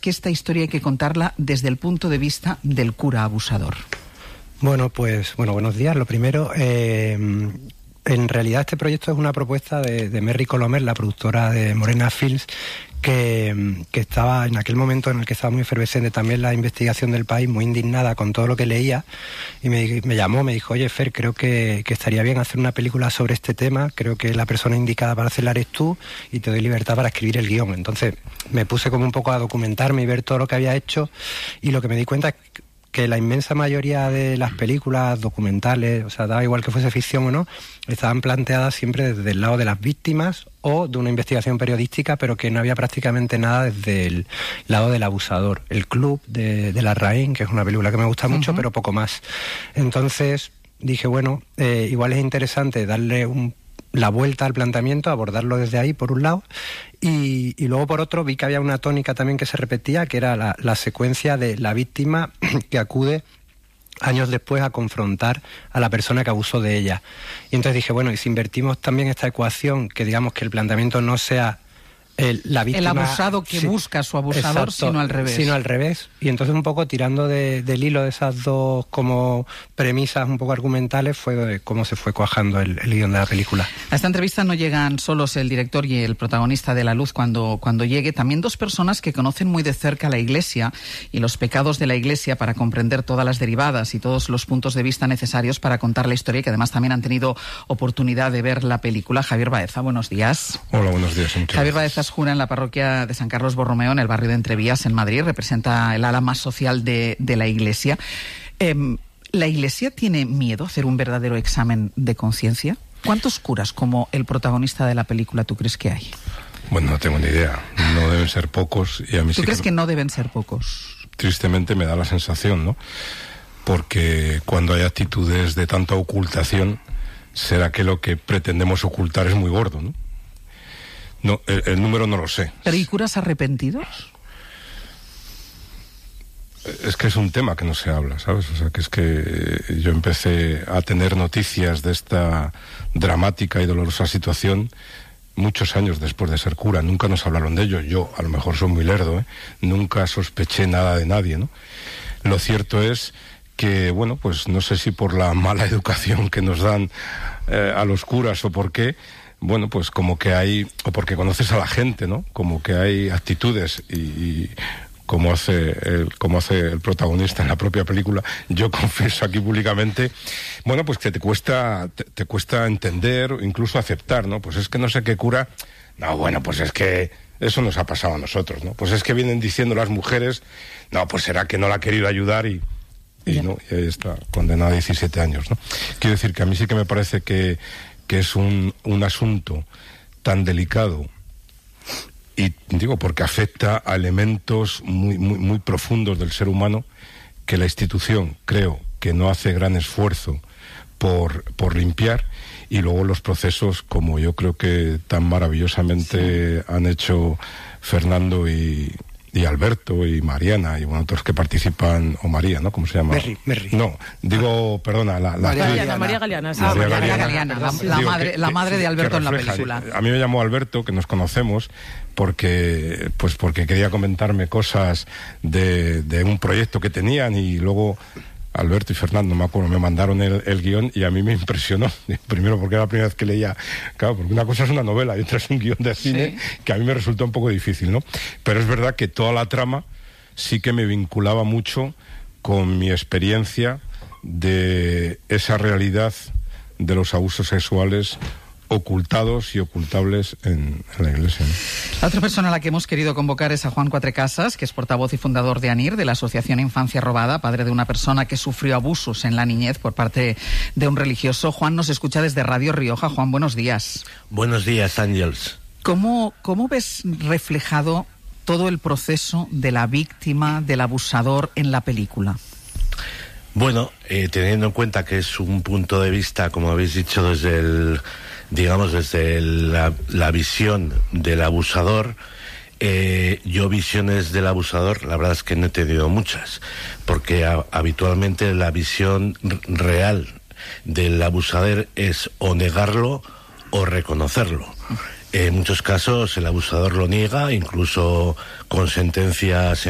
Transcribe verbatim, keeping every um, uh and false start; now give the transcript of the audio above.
que esta historia hay que contarla desde el punto de vista del cura abusador. Bueno, pues, bueno, buenos días. Lo primero, eh, en realidad este proyecto es una propuesta de, de Merry Colomer, la productora de Morena Films, que, que estaba en aquel momento en el que estaba muy efervescente también la investigación del país, muy indignada con todo lo que leía, y me, me llamó, me dijo, oye Fer, creo que, que estaría bien hacer una película sobre este tema, creo que la persona indicada para hacerla eres tú y te doy libertad para escribir el guión. Entonces me puse como un poco a documentarme y ver todo lo que había hecho, y lo que me di cuenta es que que la inmensa mayoría de las películas documentales, o sea, daba igual que fuese ficción o no, estaban planteadas siempre desde el lado de las víctimas o de una investigación periodística, pero que no había prácticamente nada desde el lado del abusador. El Club de, de Larraín, que es una película que me gusta mucho, uh-huh. pero poco más. Entonces dije, bueno, eh, igual es interesante darle un la vuelta al planteamiento, abordarlo desde ahí, por un lado, y, y luego por otro vi que había una tónica también que se repetía, que era la, la secuencia de la víctima que acude años después a confrontar a la persona que abusó de ella. Y entonces dije, bueno, y si invertimos también esta ecuación, que digamos que el planteamiento no sea el, la víctima, el abusado que sí, busca a su abusador, exacto, sino al revés. Sino al revés. Y entonces un poco tirando de, del hilo de esas dos como premisas un poco argumentales fue cómo se fue cuajando el, el guión de la película. A esta entrevista no llegan solos el director y el protagonista de La Luz cuando, cuando llegue, también dos personas que conocen muy de cerca la Iglesia y los pecados de la Iglesia para comprender todas las derivadas y todos los puntos de vista necesarios para contar la historia, y que además también han tenido oportunidad de ver la película. Javier Baeza, buenos días. Hola, buenos días. Javier Baeza es cura en la parroquia de San Carlos Borromeo, en el barrio de Entrevías, en Madrid. Representa el ala más social de, de la Iglesia. Eh, ¿La Iglesia tiene miedo a hacer un verdadero examen de conciencia? ¿Cuántos curas como el protagonista de la película tú crees que hay? Bueno, no tengo ni idea. No deben ser pocos. Y a mí ¿Tú sí crees que... que no deben ser pocos? Tristemente me da la sensación, ¿no? Porque cuando hay actitudes de tanta ocultación, será que lo que pretendemos ocultar es muy gordo, ¿no? No, el, el número no lo sé. ¿Pero hay curas arrepentidos? Es que es un tema que no se habla, ¿sabes? O sea, que es que yo empecé a tener noticias de esta dramática y dolorosa situación muchos años después de ser cura. Nunca nos hablaron de ello. Yo, a lo mejor soy muy lerdo, ¿eh? Nunca sospeché nada de nadie, ¿no? Lo cierto es que, bueno, pues no sé si por la mala educación que nos dan eh, a los curas o por qué, bueno, pues como que hay, o porque conoces a la gente, ¿no? Como que hay actitudes y... y como hace el, como hace el protagonista en la propia película, yo confieso aquí públicamente, bueno, pues que te cuesta, te, te cuesta entender o incluso aceptar, ¿no? Pues es que no sé qué cura, no, bueno, pues es que eso nos ha pasado a nosotros, ¿no? Pues es que vienen diciendo las mujeres, no, pues será que no la ha querido ayudar y, y no, y ahí está, condenada a diecisiete años, ¿no? Quiero decir que a mí sí que me parece que, que es un, un asunto tan delicado. Y digo, porque afecta a elementos muy, muy, muy profundos del ser humano, que la institución, creo, que no hace gran esfuerzo por, por limpiar, y luego los procesos, como yo creo que tan maravillosamente sí. han hecho Fernando y, y Alberto y Mariana, y bueno, otros que participan, o María, ¿no? ¿Cómo se llama? Merry, Merry. No, digo, ah. perdona, la... la María, Galeana, María Galeana, sí. Ah, María María Galeana, Galeana, la, la, digo, madre, que, la madre de Alberto en la refleja, película. A mí me llamó Alberto, que nos conocemos, porque pues porque quería comentarme cosas de, de un proyecto que tenían, y luego Alberto y Fernando, me acuerdo, me mandaron el, el guión, y a mí me impresionó. Primero porque era la primera vez que leía, claro, porque una cosa es una novela y otra es un guión de cine, sí. que a mí me resultó un poco difícil, ¿no? Pero es verdad que toda la trama sí que me vinculaba mucho con mi experiencia de esa realidad de los abusos sexuales ocultados y ocultables en, en la Iglesia, ¿no? La otra persona a la que hemos querido convocar es a Juan Cuatrecasas, que es portavoz y fundador de ANIR, de la Asociación Infancia Robada, padre de una persona que sufrió abusos en la niñez por parte de un religioso. Juan nos escucha desde Radio Rioja. Juan, buenos días. Buenos días, Ángels. ¿Cómo, cómo ves reflejado todo el proceso de la víctima, del abusador en la película? Bueno, eh, teniendo en cuenta que es un punto de vista, como habéis dicho, desde el, digamos, desde el, la, la visión del abusador, eh, yo visiones del abusador, la verdad es que no he tenido muchas, porque a, habitualmente la visión real del abusador es o negarlo o reconocerlo. En muchos casos el abusador lo niega, incluso con sentencias